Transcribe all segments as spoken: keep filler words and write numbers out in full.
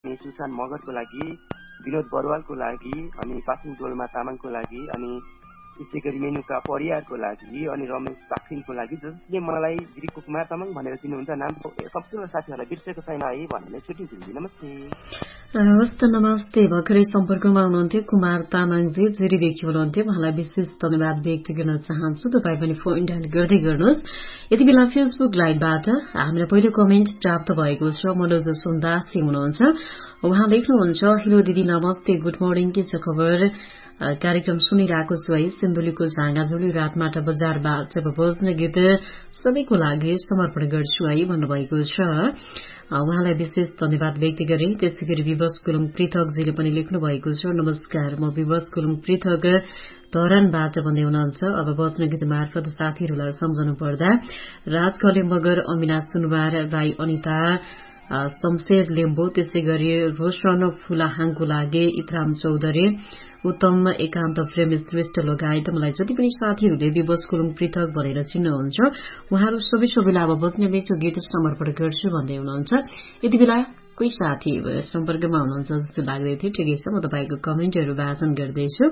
सुशान मगरको लागि, विनोद बरुवालको लागि, अनि पासिङ डोल्मा तामाङको लागि, अनि त्यसै गरी मेनुका परियारको लागि, अनि रमेश पाक्सिङको लागि, जसले मलाई गिरी कुमार तामाङ भनेर चिन्नुहुन्छ। नाम सम्पूर्ण साथीहरूलाई बिर्सेको छैन है भनेर छुट्टिन्छु। नमस्ते। हवस् त, नमस्ते। भर्खरै सम्पर्कमा हुनुहुन्थ्यो कुमार तामाङजी, जिरीदेखि हुनुहुन्थ्यो। उहाँलाई विशेष धन्यवाद व्यक्त गर्न चाहन्छु। तपाईँ पनि फोन डायल गर्दै गर्नुहोस्। यति बेला फेसबुक लाइभबाट हामीलाई पहिलो कमेन्ट प्राप्त भएको छ। मनोज सुन्दासी हुनुहुन्छ। उहाँ लेख्नुहुन्छ, हेलो दिदी नमस्ते, गुड मर्निङ, के छ खबर? कार्यक्रम सुनिरहेको छु है। सिन्धुलीको झाँगाझोली रातमाटा बजारबाट बज्ने गीत सबैको लागि समर्पण गर्छु है भन्नुभएको छ। उहाँलाई विशेष धन्यवाद व्यक्त गरे। त्यसै गरी विवश गुरुङ पृथकजीले पनि लेख्नु भएको छ, नमस्कार, म विवश गुरुङ पृथक धरानबाट भन्दै हुनुहुन्छ। अब बज्ने गीत मार्फत साथीहरूलाई सम्झनु पर्दा राजकले मगर, अमिना सुनवार, राई अनिता, शमशेर लेम्बो, त्यसै गरी रोशन फुलाहाङको लागि इतराम चौधरी, उत्तम एकान्त प्रेम श्रेष्ठ लगायत मलाई जति पनि साथीहरूले विवश गुरुङ पृथक भनेर चिन्नुहुन्छ उहाँहरू सबै सबैलाई अब बज्ने मिठो गीत समर्पण गर्छु भन्दै हुनुहुन्छ। यति बेला कोही साथी सम्पर्कमा हुनुहुन्छ जस्तो लाग्दै थियो। ठिकै छ, म तपाईँको कमेन्टहरू वाचन गर्दैछु।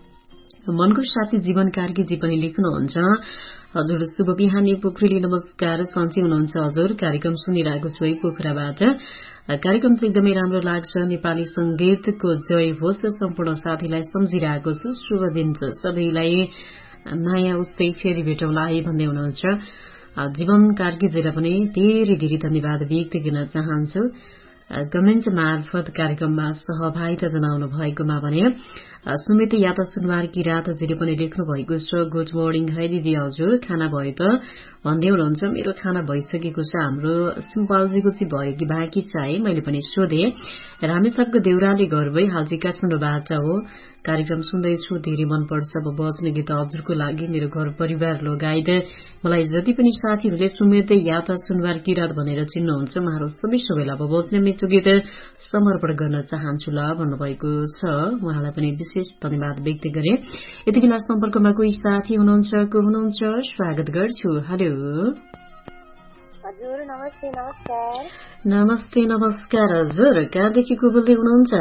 मनको साथी जीवन कार्कीजी पनि लेख्नुहुन्छ, हजुर शुभ बिहानी पोखरेली, नमस्कार, सन्चै हुनुहुन्छ हजुर? कार्यक्रम सुनिरहेको छु है पोखराबाट। कार्यक्रम चाहिँ एकदमै राम्रो लाग्छ। नेपाली संगीतको जय होस्। सम्पूर्ण साथीलाई सम्झिरहेको छु। शुभ दिन छ सबैलाई, माया उस्तै फेरि भेटौँला है भन्दै हुनुहुन्छ। जीवन कार्कीजीलाई पनि धेरै धेरै धन्यवाद व्यक्त गर्न चाहन्छु। कमेन्ट मार्फत कार्यक्रममा सहभागिता जनाउनु भएकोमा भने सुमित याता सुनवार किरातजीले पनि लेख्नु भएको छ, गुड मर्निङ है दिदी हजुर, खाना भयो त भन्दै हुनुहुन्छ। मेरो खाना भइसकेको छ। हाम्रो सिम्पलजीको चाहिँ भयो कि बाँकी छ है? मैले पनि सोधे। रामेछापको देउराली घर भई हाल चाहिँ काठमाडौँबाट हो। कार्यक्रम सुन्दैछु, धेरै मनपर्छ। अब बज्ने गीत हजुरको लागि, मेरो घर परिवार लगायत मलाई जति पनि साथीहरूले सुमित याता सुनवार किरात भनेर चिन्नुहुन्छ उहाँहरू सबै सबैलाई अब बज्ने मिठो गीत समर्पण गर्न चाहन्छु ल भन्नुभएको छ। उहाँलाई पनि विशेष धन्यवाद व्यक्त गरे। यति बेला सम्पर्कमा कोही साथी हुनुहुन्छ, को हुनुहुन्छ, स्वागत गर्छु। हेलो हजुर, नमस्ते। नमस्कार। नमस्ते नमस्कार हजुर, कहाँदेखि को बोल्दै हुनुहुन्छ?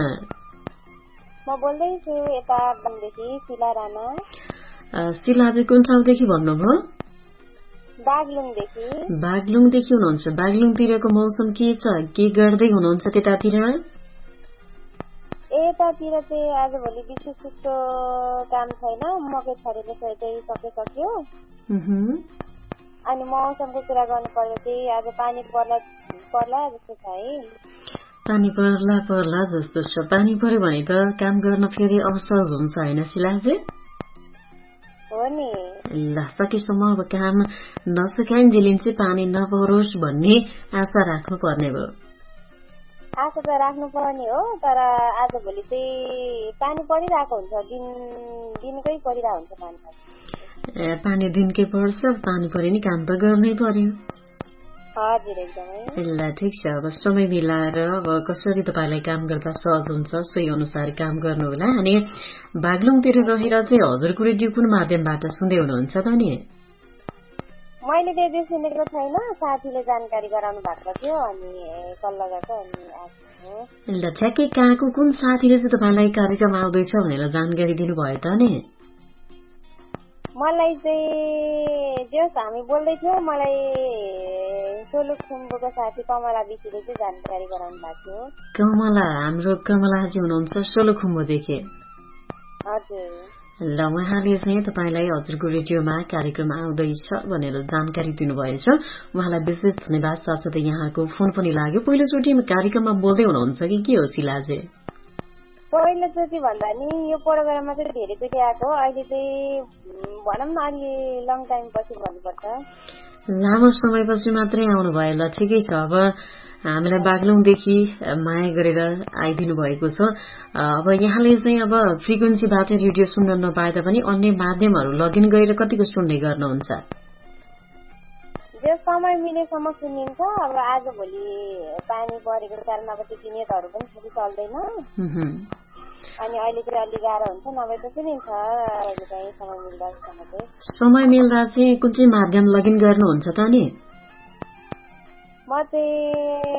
म बोल्दैछु यता बनदेखि शिला राणा। शिला चाहिँ कुन ठाउँदेखि भन्नुभयो? बागलुङदेखि। बागलुङदेखि हुनुहुन्छ। बागलुङतिरको मौसम के छ? के गर्दै हुनुहुन्छ त्यतातिर? यतातिर चाहिँ आजभोलि विशेष त्यस्तो काम छैन। मकै छरेको चाहिँ सकिसक्यो। अनि मौसमको कुरा गर्नु पर्दा चाहिँ आज पानी पर्ला पर्ला जस्तो छ है। पानी पर्ला पर्ला जस्तो छ। पानी पर्यो भने त काम गर्न फेरि असहज हुन्छ होइन शिलाजी? हो नि। ल, सकेसम्म अब काम नसकाइन्जेलिन चाहिँ पानी नपरोस् भन्ने आशा राख्नु पर्ने भयो। आशा त राख्नु पर्ने हो, तर आजभोलि चाहिँ पानी परिरहेको हुन्छ। दिन दिनकै परिरहेको हुन्छ पानी। ए, पानी दिनकै पर्छ। पानी परे नि काम त गर्नै पर्यो। हजुर, एकदमै। ल, ठिक छ। अब समय मिलाएर अब कसरी तपाईँलाई काम गर्दा सहज हुन्छ सोही अनुसार काम गर्नु होला। अनि बागलुङतिर रहेर चाहिँ हजुरको रेडियो कुन माध्यमबाट सुन्दै हुनुहुन्छ त नि? मैले रेडियो सुनेको छैन, साथीले जानकारी गराउनु भएको थियो अनि कल लगाएको। अनि ल, ठ्याक्कै कहाँको कुन साथीले चाहिँ तपाईँलाई कार्यक्रम आउँदैछ भनेर जानकारी दिनुभयो त नि? मलाई चाहिँ जस हामी बोल्दैथ्यौँ, मलाई सोलुखुम्बुको साथी कमला बिसीले चाहिँ जानकारी गराउनु भएको थियो। कमला, हाम्रो कमलाजी हुनुहुन्छ सोलुखुम्बुदेखि? हजुर। ल, उहाँले चाहिँ तपाईँलाई हजुरको रेडियोमा कार्यक्रम आउँदैछ भनेर जानकारी दिनुभएछ। उहाँलाई विशेष धन्यवाद। साथसाथै यहाँको फोन पनि लाग्यो। पहिलोचोटि कार्यक्रममा बोल्दै हुनुहुन्छ कि के हो शिलाजी? पहिलोचोटि भन्दा नि यो प्रोग्राममा चाहिँ धेरैचोटि आएको। अहिले चाहिँ भनौँ न अलि लङ टाइम पछि भन्नुपर्छ। लामो समयपछि मात्रै आउनुभयो। ल, ठिकै छ। अब हामीलाई बागलुङदेखि माया गरेर आइदिनु भएको छ। अब यहाँले चाहिँ अब फ्रिक्वेन्सीबाट रेडियो सुन्न नपाए तापनि अन्य माध्यमहरू लगइन गरेर कतिको सुन्ने गर्नुहुन्छ? जो समय मिलेसम्म सुनिन्छ। अब आजभोलि पानी परेको कारण अब त्यति नेटहरू पनि त्यति चल्दैन। अनि अहिले चाहिँ अलि गाह्रो हुन्छ, नभए त सुनिन्छ अहिले चाहिँ समय मिल्दा। समय मिल्दा चाहिँ कुन चाहिँ माध्यम लगइन गर्नुहुन्छ त नि? म चाहिँ